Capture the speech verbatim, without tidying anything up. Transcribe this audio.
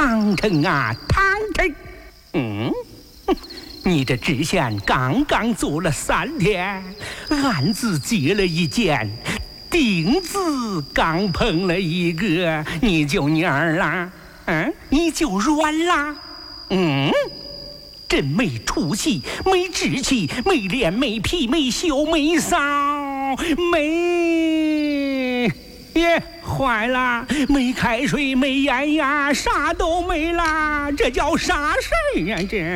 唐城啊，唐城！嗯，你这知县刚刚做了三天，案子接了一件，钉子刚碰了一个，你就蔫了？嗯，你就软了？嗯，真没出息，没志气，没脸，没皮，没羞，没臊，没耶，坏了，没开水，没盐呀，啥都没啦，这叫啥事儿啊这？